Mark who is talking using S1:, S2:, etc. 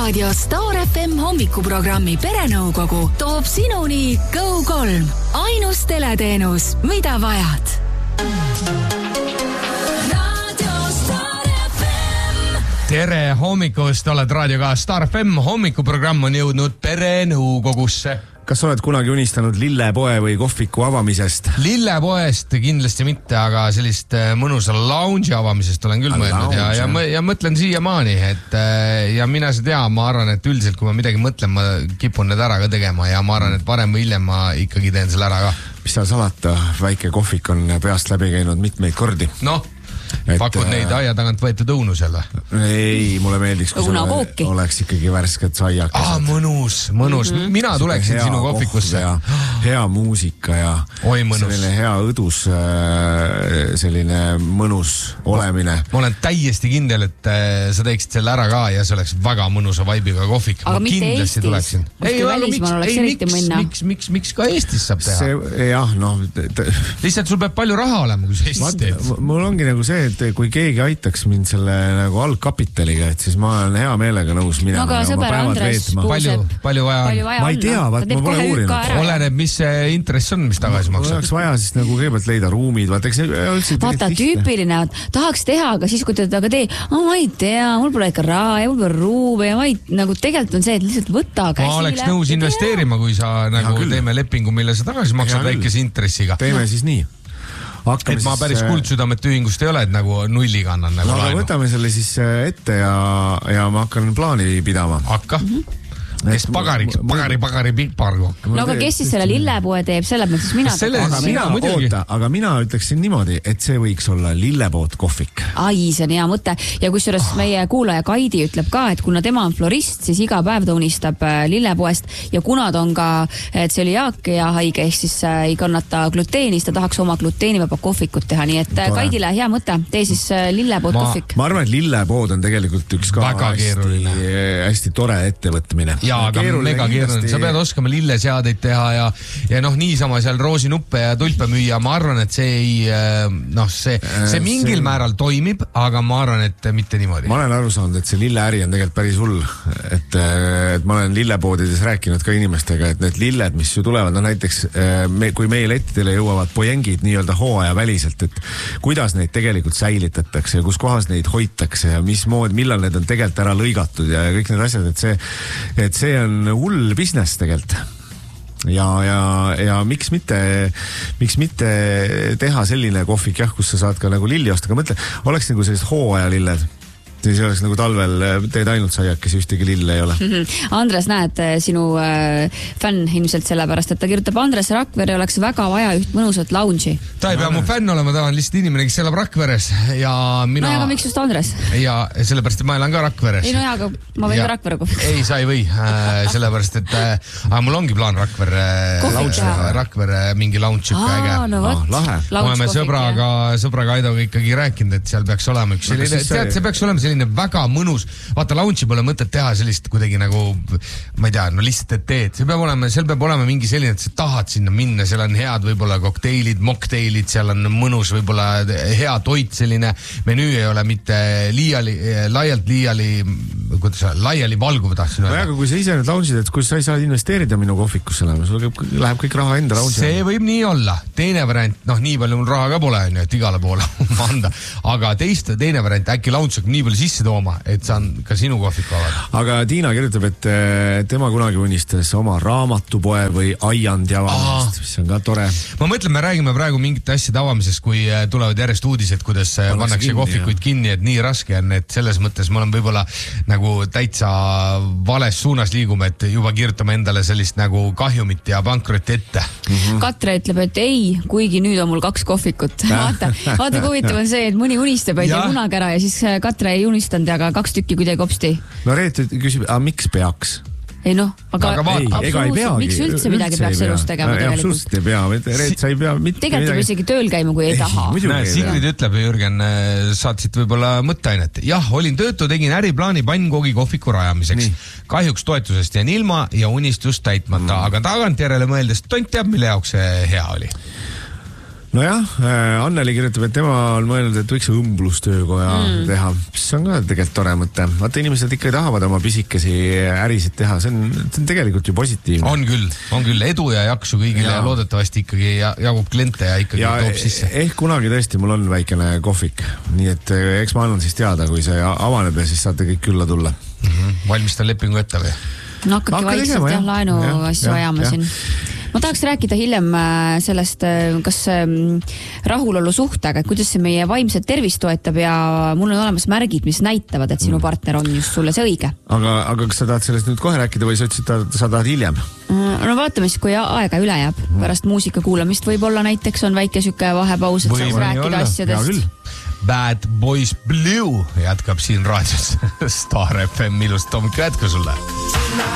S1: Raadio Star FM hommikuprogrammi Perenõukogu toob sinuni Go3. Ainus teleteenus, mida vajad.
S2: Tere hommikust, oled raadioga Star FM. Hommikuprogramm on jõudnud Perenõukogusse.
S3: Kas oled kunagi unistanud lillepoe või kohviku avamisest?
S2: Lillepoest kindlasti mitte, aga sellist mõnusa lounge avamisest olen küll mõelnud ja mõtlen siiamaani, et ja mina seda tea, ma arvan, et üldiselt kui ma midagi mõtlen, ma kipun need ära ka tegema ja ma arvan, et varem või hiljem ma ikkagi teen selle ära ka.
S3: Mis seal salata, väike kohvik on peast läbi käinud mitmeid kordi.
S2: Noh, pakud neid aia tagant võetud õunu selle?
S3: Ei, mulle meeldiks, kui oleks ikkagi värsked saiakesed.
S2: Mõnus. Mina tuleksin sinu kohvikusse.
S3: Hea muusika ja selline hea õdus, selline mõnus olemine.
S2: Ma olen täiesti kindel, et sa teeksid selle ära ka ja see oleks väga mõnusa vaibiga kohvik.
S4: Aga mitte Eestis.
S2: Miks ka Eestis saab teha?
S3: Jah, noh.
S2: Lihtsalt sul peab palju raha olema, kui sa Eestis teed.
S3: Mul ongi nagu see, et kui keegi aitaks mind selle nagu algkapitaliga, et siis ma olen hea meelega nõus minema.
S4: Aga sõber Andres Puusep.
S2: Palju vaja on?
S3: Ma ei tea, ma pole uurinud.
S2: Oleneb, mis see intress on, mis tagasi maksab.
S3: Oleks vaja siis nagu kõigepealt leida ruumid.
S4: Vaata, tüüpiline, tahaks teha, aga siis kui teda tee, ma ei tea, mul pole ikka raha ja mul pole ruube ja nagu tegelikult on see, et lihtsalt võtta käsile.
S2: Ma oleks nõus investeerima, kui sa nagu teeme lepingu, mille sa tagasi maksad väikese intressiga.
S3: Teeme siis nii.
S2: Et ma päris kuldsüdamet ühingust ei ole, et nagu nulliga annan nagu laenu.
S3: Võtame selle siis ette ja ma hakkan plaani pidama.
S2: Hakka? Kes pagari pargu.
S4: No aga kes siis selle lillepoe teeb, selle mõttes mina
S3: aga mina ütleksin niimoodi, et see võiks olla lillepood kohvik.
S4: Ai, see on hea mõte. Ja kusjuures meie kuulaja Kaidi ütleb ka, et kuna tema on florist, siis iga päev ta unistab lillepoest ja kuna ta on ka tsöliaaki ja haige, ehk siis ei kannata gluteeni, siis ta tahaks oma gluteenivaba kohvikut teha. Nii et Kaidile hea mõte, tee siis lillepood kohvik.
S3: Ma arvan, et lillepood on tegelikult üks ka hästi tore ettevõtmine.
S2: Ja, aga mega keeruline. Sa pead oskama lilleseadeid teha ja noh, niisama seal roosinuppe ja tulpe müüa. Ma arvan, et see ei, noh, see mingil määral toimib, aga ma arvan, et mitte niimoodi.
S3: Ma olen aru saanud, et see lilleäri on tegelikult päris hull. Et ma olen lillepoodides rääkinud ka inimestega, et need lilled, mis ju tulevad, no näiteks kui meie lettidele jõuavad pojengid nii-öelda hooaja väliselt, et kuidas neid tegelikult säilitatakse ja kus kohas neid hoitakse ja millal need on tegelikult ära lõigatud ja kõik need asjad, et see on hull business tegelikult. Ja miks mitte teha selline kohvik, kus sa saad ka nagu lilli osta, aga mõtle, oleks nagu sellist hooajalilled. Siis oleks nagu talvel teed ainult saiakesi, ühtegi lille ei ole.
S4: Andres, näed, sinu fänn ilmselt sellepärast, et ta kirjutab, Andres Rakvere oleks väga vaja üht mõnusat lounge'i.
S2: Ta ei pea mu fänn olema, ta on lihtsalt inimene, kes elab Rakveres ja mina...
S4: No aga miks just Andres?
S2: Ja sellepärast, et ma elan ka Rakveres.
S4: Ei no aga ma võin ka Rakvere kohvik.
S2: Ei, sa ei või, sellepärast, et mul ongi plaan Rakvere mingi lounge äge.
S4: No võt.
S3: Lahe.
S2: Me oleme sõbraga Aidoga ikkagi rääkinud, et seal peaks olema üks selline, see peaks olema selline väga mõnus, vaata lounge'i pole mõtet teha sellist kuidagi nagu, ma ei tea, no lihtsalt teed, seal peab olema mingi selline, et sa tahad sinna minna, seal on head võib-olla kokteilid, mockteilid, seal on mõnus võib-olla hea toit, selline menüü ei ole mitte laiali valguv tahtsin öelda.
S3: Aga kui sa ise nüüd lounge'id, et kui sa ei saa investeerida minu kohvikusse, sul läheb kõik raha enda lounge'i.
S2: See võib nii olla. Teine variant, noh nii palju mul raha ka pole, et igale poole anda, aga teine variant, äkki lounge saab nii palju sisse tooma, et saan ka sinu kohviku avada.
S3: Aga Tiina kirjutab, et tema kunagi unistas oma raamatupoe või aiandi avamist, mis on ka tore.
S2: Ma mõtlen, me räägime praegu mingite asjade avamisest, kui tulevad järjest uudised, kuidas pannakse kohvikuid kinni, et nii raske on, et selles mõttes ma olen võib-olla nagu täitsa vales suunas liigume, et juba kirjutame endale sellist nagu kahjumit ja pankrotti ette.
S4: Katre ütleb, et ei, kuigi nüüd on mul 2 kohvikut. Vaata, kui huvitav on see, et mõni unistab, ei tea kunagi ära ja siis Katre ei unistanud, aga 2 tükki kuidagi kopsti.
S3: No Reet küsib, miks peaks?
S4: Ei noh, aga miks üldse midagi peaks elus tegema tegelikult?
S3: Absoluutselt ei pea, Reet, sa ei pea mitte
S4: tegelikult võib isegi tööl käima, kui ei taha.
S2: Sigrid ütleb, Jürgen, saatsid võib-olla mõtteainet. Jah, olin töötu, tegin äriplaani pannkoogi kohviku rajamiseks. Kahjuks toetusest jäin ilma ja unistust täitmata, aga tagantjärele mõeldes tont teab, mille jaoks see hea oli.
S3: Nojah, Anneli kirjutab, et tema on mõelnud, et võiks õmblustöökoja teha. See on ka tegelikult tore mõte. Vaata, inimesed ikka tahavad oma pisikesi ärisid teha. See on tegelikult ju positiivne.
S2: On küll. Edu ja jaksu kõigile ja loodetavasti ikkagi jagub kliente ja ikkagi toob sisse.
S3: Ehk kunagi tõesti mul on väikene kohvik. Nii et eks ma annan siis teada, kui see avaneb ja siis saate kõik külla tulla.
S2: Valmistan lepingu ette või?
S4: No hakkabki vaikselt laenu asju ajama siin. Ma tahaks rääkida hiljem sellest, kas rahulolu suhtega, et kuidas see meie vaimset tervist toetab ja mul on olemas märgid, mis näitavad, et sinu partner on just sulle see õige.
S3: Aga kas sa tahad sellest nüüd kohe rääkida või sa ütlesid, et sa tahad hiljem?
S4: No vaatame siis, kui aega üle jääb. Pärast muusika kuulamist võib-olla näiteks on väike süke vahepaus, et saaks rääkida asjadest.
S2: Bad Boys Blue jätkab siin raadios Star FM, ilust hommikul jätku sulle.